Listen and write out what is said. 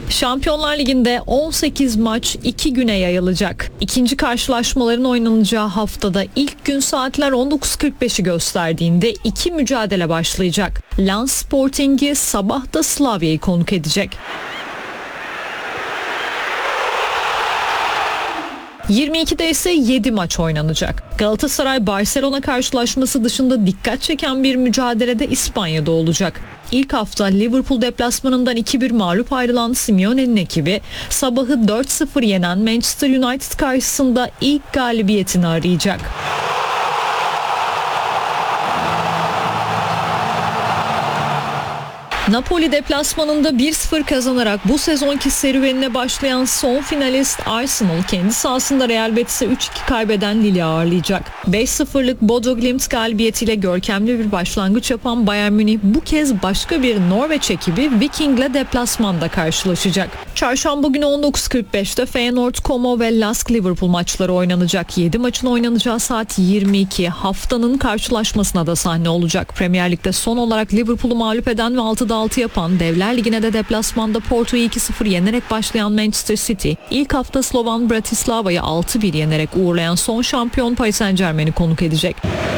Şampiyonlar Ligi'nde 18 maç 2 güne yayılacak. İkinci karşılaşmaların oynanacağı haftada ilk gün saatler 19.45'i gösterdiğinde 2 mücadele başlayacak. Lens Sporting'i sabahta Slavya'yı konuk edecek. 22'de ise 7 maç oynanacak. Galatasaray-Barcelona karşılaşması dışında dikkat çeken bir mücadelede İspanya'da olacak. İlk hafta Liverpool deplasmanından 2-1 mağlup ayrılan Simeone'nin ekibi sabahı 4-0 yenen Manchester United karşısında ilk galibiyetini arayacak. Napoli deplasmanında 1-0 kazanarak bu sezonki serüvenine başlayan son finalist Arsenal kendi sahasında Real Betis'e 3-2 kaybeden Lille'i ağırlayacak. 5-0'lık Bodo Glimt galibiyetiyle görkemli bir başlangıç yapan Bayern Münih bu kez başka bir Norveç ekibi Viking'le deplasmanda karşılaşacak. Çarşamba günü 19.45'te Feyenoord, Como ve Lask Liverpool maçları oynanacak. 7 maçın oynanacağı saat 22. Haftanın karşılaşmasına da sahne olacak. Premier Lig'de son olarak Liverpool'u mağlup eden ve 6'da 6 yapan, Devler Ligi'ne de deplasmanda Porto'yu 2-0 yenerek başlayan Manchester City, ilk hafta Slovan Bratislava'yı 6-1 yenerek uğurlayan son şampiyon Paris Saint-Germain'i konuk edecek.